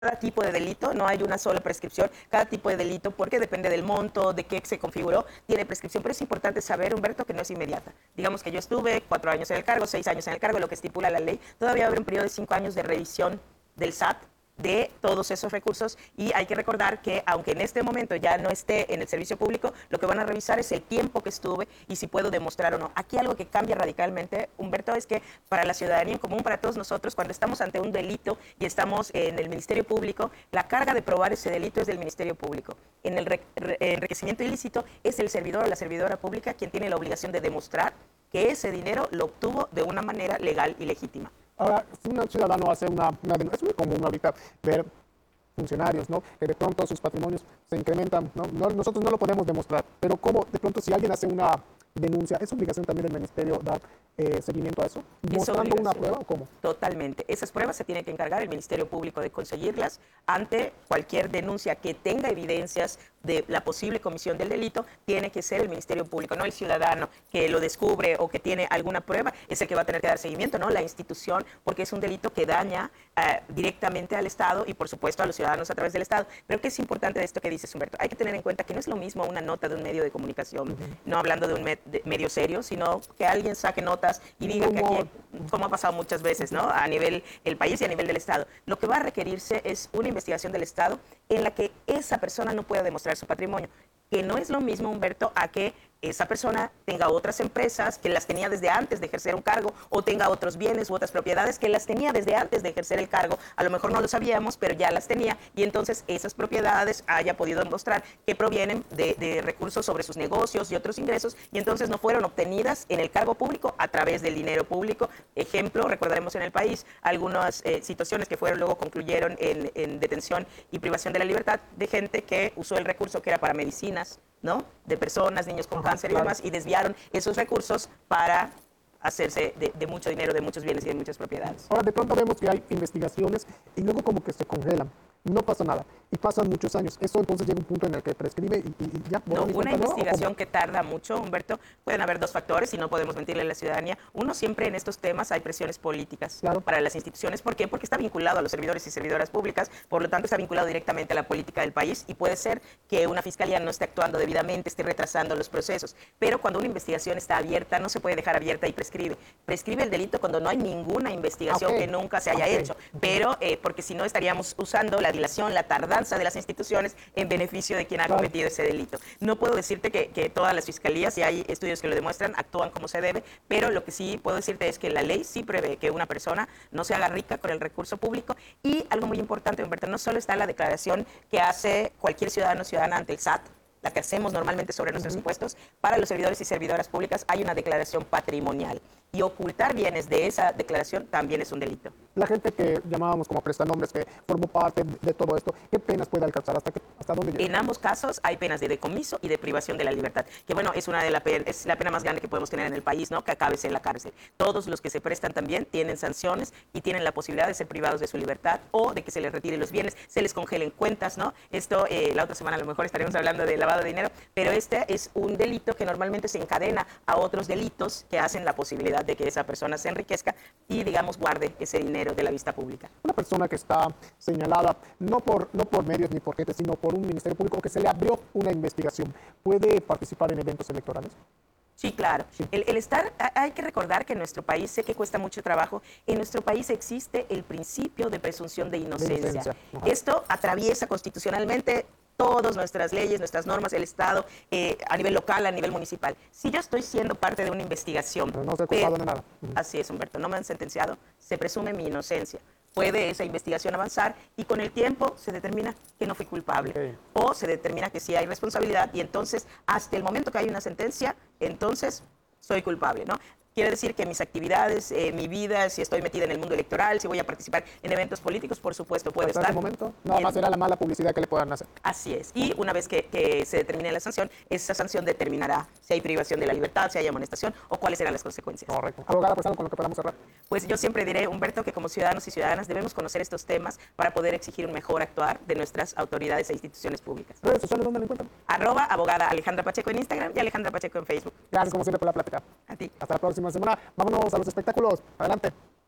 cada tipo de delito, no hay una sola prescripción, cada tipo de delito, porque depende del monto, de qué se configuró, tiene prescripción, pero es importante saber, Humberto, que no es inmediata. Digamos que yo estuve 4 años en el cargo, 6 años en el cargo, lo que estipula la ley, todavía habrá un periodo de 5 años de revisión del SAT de todos esos recursos, y hay que recordar que aunque en este momento ya no esté en el servicio público, lo que van a revisar es el tiempo que estuve y si puedo demostrar o no. Aquí algo que cambia radicalmente, Humberto, es que para la ciudadanía en común, para todos nosotros, cuando estamos ante un delito y estamos en el Ministerio Público, la carga de probar ese delito es del Ministerio Público. En el enriquecimiento ilícito es el servidor o la servidora pública quien tiene la obligación de demostrar que ese dinero lo obtuvo de una manera legal y legítima. Ahora, si un ciudadano hace una denuncia, es muy común ahorita ver funcionarios, ¿no? Que de pronto sus patrimonios se incrementan, ¿no? Nosotros no lo podemos demostrar, pero ¿cómo de pronto si alguien hace una denuncia, es obligación también del ministerio dar seguimiento a eso? ¿Mostrando una prueba o cómo? Totalmente. Esas pruebas se tiene que encargar el Ministerio Público de conseguirlas ante cualquier denuncia que tenga evidencias de la posible comisión del delito. Tiene que ser el Ministerio Público, no el ciudadano que lo descubre o que tiene alguna prueba, es el que va a tener que dar seguimiento, no la institución, porque es un delito que daña directamente al Estado y por supuesto a los ciudadanos a través del Estado. Pero ¿qué es importante de esto que dices, Humberto? Hay que tener en cuenta que no es lo mismo una nota de un medio de comunicación, no hablando de un medio serio, sino que alguien saque notas y diga que aquí, como ha pasado muchas veces, ¿no? A nivel del país y a nivel del Estado. Lo que va a requerirse es una investigación del Estado en la que esa persona no pueda demostrar su patrimonio, que no es lo mismo, Humberto, a que esa persona tenga otras empresas que las tenía desde antes de ejercer un cargo o tenga otros bienes u otras propiedades que las tenía desde antes de ejercer el cargo. A lo mejor no lo sabíamos, pero ya las tenía y entonces esas propiedades haya podido demostrar que provienen de recursos sobre sus negocios y otros ingresos y entonces no fueron obtenidas en el cargo público a través del dinero público. Ejemplo, recordaremos en el país algunas situaciones que luego concluyeron en detención y privación de la libertad de gente que usó el recurso que era para medicinas, ¿no? De personas, niños con cáncer y demás, y desviaron esos recursos para hacerse de mucho dinero, de muchos bienes y de muchas propiedades. Ahora, de pronto vemos que hay investigaciones y luego como que se congelan. No pasa nada. Y pasan muchos años. Eso entonces llega un punto en el que prescribe y ya. No, una investigación que tarda mucho, Humberto. Pueden haber dos factores y no podemos mentirle a la ciudadanía. Uno, siempre en estos temas hay presiones políticas para las instituciones. ¿Por qué? Porque está vinculado a los servidores y servidoras públicas, por lo tanto está vinculado directamente a la política del país y puede ser que una fiscalía no esté actuando debidamente, esté retrasando los procesos. Pero cuando una investigación está abierta, no se puede dejar abierta y prescribe. Prescribe el delito cuando no hay ninguna investigación que nunca se haya hecho. Pero porque si no estaríamos usando la dilación, la tardanza de las instituciones en beneficio de quien ha cometido ese delito. No puedo decirte que todas las fiscalías, y hay estudios que lo demuestran, actúan como se debe, pero lo que sí puedo decirte es que la ley sí prevé que una persona no se haga rica con el recurso público y algo muy importante, Humberto, no solo está la declaración que hace cualquier ciudadano o ciudadana ante el SAT, la que hacemos normalmente sobre nuestros impuestos, para los servidores y servidoras públicas hay una declaración patrimonial y ocultar bienes de esa declaración también es un delito. La gente que llamábamos como prestanombres, que formó parte de todo esto, ¿qué penas puede alcanzar? ¿Hasta dónde llega? En ambos casos hay penas de decomiso y de privación de la libertad, que bueno, es es la pena más grande que podemos tener en el país, ¿no? Que acabes en la cárcel. Todos los que se prestan también tienen sanciones y tienen la posibilidad de ser privados de su libertad o de que se les retire los bienes, se les congelen cuentas, ¿no? Esto, la otra semana a lo mejor estaremos hablando de lavado de dinero, pero este es un delito que normalmente se encadena a otros delitos que hacen la posibilidad de que esa persona se enriquezca y, digamos, guarde ese dinero de la vista pública. Una persona que está señalada no por medios ni por gente, sino por un ministerio público que se le abrió una investigación, ¿puede participar en eventos electorales? Sí, claro. Sí. El estar, hay que recordar que en nuestro país, sé que cuesta mucho trabajo, en nuestro país existe el principio de presunción de inocencia. Esto atraviesa constitucionalmente todas nuestras leyes, nuestras normas, el Estado, a nivel local, a nivel municipal. Si yo estoy siendo parte de una investigación... Pero no se ha acusado de nada. Así es, Humberto, no me han sentenciado, se presume mi inocencia. Puede esa investigación avanzar y con el tiempo se determina que no fui culpable o se determina que sí hay responsabilidad y entonces hasta el momento que hay una sentencia, entonces soy culpable, ¿no? Quiere decir que mis actividades, mi vida, si estoy metida en el mundo electoral, si voy a participar en eventos políticos, por supuesto puedo estar. Hasta ese momento, nada más será la mala publicidad que le puedan hacer. Así es. Y una vez que se determine la sanción, esa sanción determinará si hay privación de la libertad, si hay amonestación o cuáles serán las consecuencias. Correcto. Abogada, pues algo con lo que podamos cerrar. Pues yo siempre diré, Humberto, que como ciudadanos y ciudadanas debemos conocer estos temas para poder exigir un mejor actuar de nuestras autoridades e instituciones públicas. ¿Redes sociales dónde la encuentran? @abogada Alejandra Pacheco en Instagram y Alejandra Pacheco en Facebook. Gracias como siempre por la plática. A ti. Hasta la próxima semana. Vámonos a los espectáculos. Adelante.